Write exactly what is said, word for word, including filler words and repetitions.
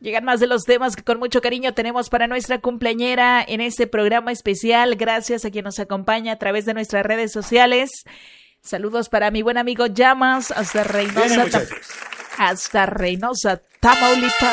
Llegan más de los temas que con mucho cariño tenemos para nuestra cumpleañera en este programa especial. Gracias a quien nos acompaña a través de nuestras redes sociales. Saludos para mi buen amigo Llamas hasta Reynosa, Viene, hasta Reynosa, Tamaulipas.